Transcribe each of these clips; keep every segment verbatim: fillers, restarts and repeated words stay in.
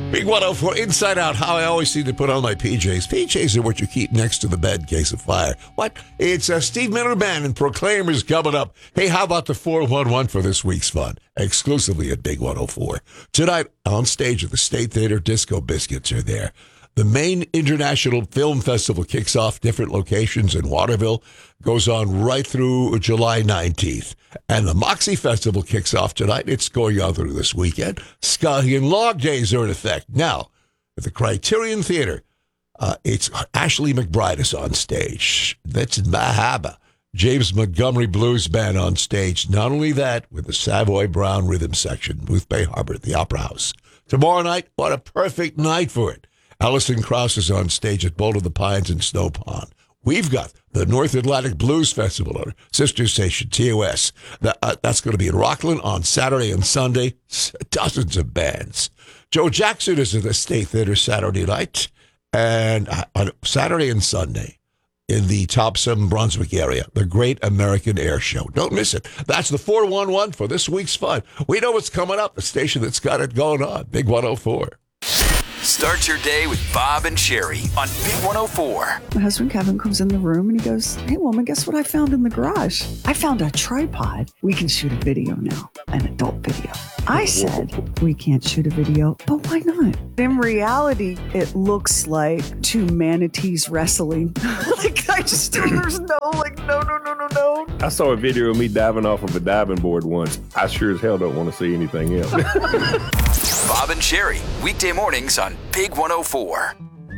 Big one oh four Inside Out, how I always seem to put on my P Js. P Js are what you keep next to the bed in case of fire. What? It's uh, Steve Miller Band and Proclaimers coming up. Hey, how about the four one one for this week's fun? Exclusively at Big one oh four. Tonight, on stage at the State Theater, Disco Biscuits are there. The Maine International Film Festival kicks off different locations in Waterville, goes on right through July nineteenth. And the Moxie Festival kicks off tonight. It's going on through this weekend. Scullion Log Days are in effect. Now, at the Criterion Theater, uh, it's Ashley McBride is on stage. That's Mahaba. James Montgomery Blues Band on stage. Not only that, with the Savoy Brown Rhythm Section, Booth Bay Harbor at the Opera House. Tomorrow night, what a perfect night for it. Alison Krauss is on stage at Boulder the Pines and Snow Pond. We've got the North Atlantic Blues Festival, our sister station, T O S. That, uh, that's going to be in Rockland on Saturday and Sunday. Dozens of bands. Joe Jackson is at the State Theater Saturday night, and uh, on Saturday and Sunday in the Topsom, Brunswick area, the Great American Air Show. Don't miss it. That's the four one one for this week's fun. We know what's coming up, the station that's got it going on, Big one oh four. Start your day with Bob and Sherry on Big one oh four. My husband Kevin comes in the room and he goes, "Hey woman, guess what I found in the garage? I found a tripod. We can shoot a video now, an adult video." I said, "We can't shoot a video, but why not?" In reality, it looks like two manatees wrestling. Like I just, there's no, like, no, no, no, no, no. I saw a video of me diving off of a diving board once. I sure as hell don't want to see anything else. Bob and Sherry, weekday mornings on Big one oh four.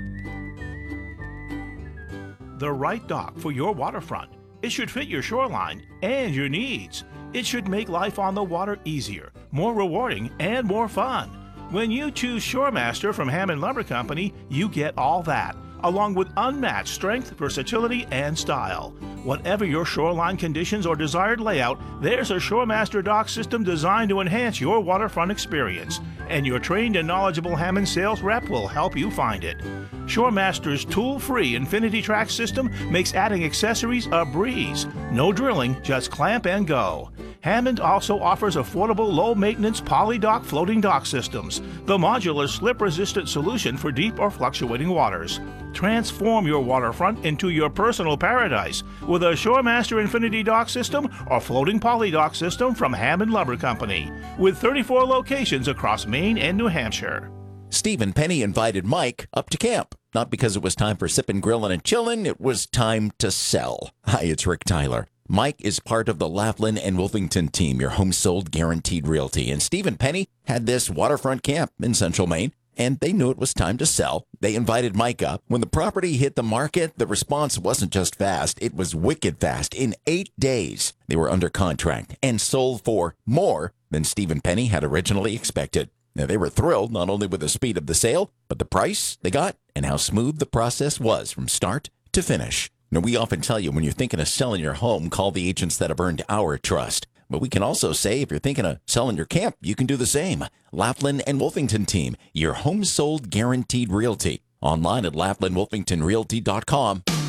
The right dock for your waterfront. It should fit your shoreline and your needs. It should make life on the water easier, more rewarding, and more fun. When you choose Shoremaster from Hammond Lumber Company, you get all that, along with unmatched strength, versatility, and style. Whatever your shoreline conditions or desired layout, there's a Shoremaster dock system designed to enhance your waterfront experience, and your trained and knowledgeable Hammond sales rep will help you find it. Shoremaster's tool-free Infinity Track system makes adding accessories a breeze. No drilling, just clamp and go. Hammond also offers affordable, low-maintenance poly-dock floating dock systems, the modular slip-resistant solution for deep or fluctuating waters. Transform your waterfront into your personal paradise with a Shoremaster Infinity Dock System or floating poly dock system from Hammond Lumber Company, with thirty-four locations across Maine and New Hampshire. Steve and Penny invited Mike up to camp. Not because it was time for sipping, grilling, and chilling. It was time to sell. Hi, it's Rick Tyler. Mike is part of the Laughlin and Wolfington team, your home sold guaranteed realty. And Steve and Penny had this waterfront camp in central Maine, and they knew it was time to sell. They invited Mike up. When the property hit the market, the response wasn't just fast, it was wicked fast. In eight days, they were under contract and sold for more than Steve and Penny had originally expected. Now, they were thrilled not only with the speed of the sale, but the price they got and how smooth the process was from start to finish. Now, we often tell you when you're thinking of selling your home, call the agents that have earned our trust. But we can also say if you're thinking of selling your camp, you can do the same. Laughlin and Wolfington team, your home sold guaranteed realty. Online at laughlin wolfington realty dot com.